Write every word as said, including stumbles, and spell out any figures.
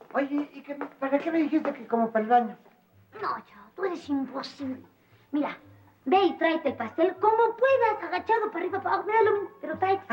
Oye, ¿y qué, para qué me dijiste que como para el baño? No, yo, tú eres imposible. Mira, ve y tráete el pastel como puedas, agachado para arriba, para abajo. Míralo, pero tráete.